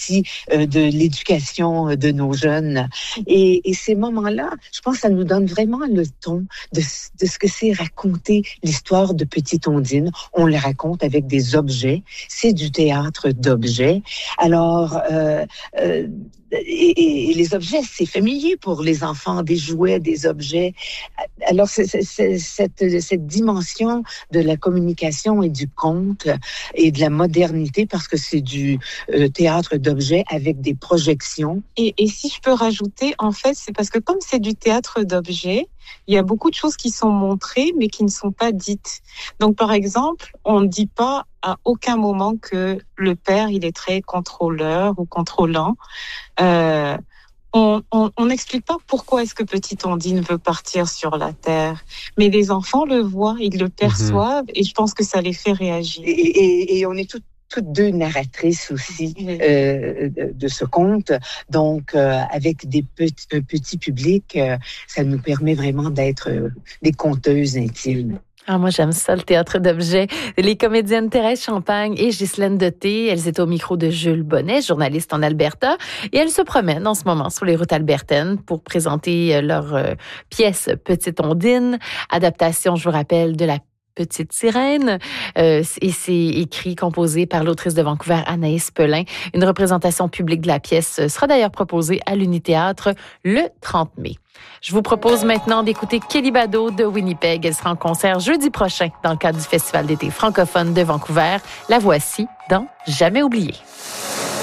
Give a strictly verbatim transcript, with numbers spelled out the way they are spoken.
aussi euh, de l'éducation de nos jeunes. Et, et ces moments-là, je pense que ça nous donne vraiment le ton de, de ce que c'est raconter l'histoire de Petite Ondine. On le raconte avec des objets. C'est du théâtre d'objets. Alors, euh, euh, et, et les objets, c'est familier pour les enfants, des jouets, des objets. Alors, c'est, c'est, c'est, cette, cette dimension de la communication et du conte et de la modernité, parce que c'est du euh, théâtre d'objets avec des projections. Et, et si je peux rajouter, en fait, c'est parce que comme c'est du théâtre d'objets, il y a beaucoup de choses qui sont montrées, mais qui ne sont pas dites. Donc, par exemple, on ne dit pas à aucun moment que le père, il est très contrôleur ou contrôlant. Euh, on on n'explique pas pourquoi est-ce que Petite Ondine veut partir sur la Terre. Mais les enfants le voient, ils le perçoivent, mm-hmm. et je pense que ça les fait réagir. Et, et, et on est toutes toutes deux narratrices aussi euh, de, de ce conte. Donc, euh, avec des petits, un petit public, euh, ça nous permet vraiment d'être euh, des conteuses intimes. Ah, moi, j'aime ça, le théâtre d'objets. Les comédiennes Thérèse Champagne et Ghislaine Detté, elles étaient au micro de Jules Bonnet, journaliste en Alberta, et elles se promènent en ce moment sur les routes albertaines pour présenter leur euh, pièce Petite Ondine, adaptation, je vous rappelle, de la Petite Sirène, euh, et c'est écrit, composé par l'autrice de Vancouver, Anaïs Pelin. Une représentation publique de la pièce sera d'ailleurs proposée à l'Unithéâtre le trente mai. Je vous propose maintenant d'écouter Kelly Bado de Winnipeg. Elle sera en concert jeudi prochain dans le cadre du Festival d'été francophone de Vancouver. La voici dans Jamais oublié.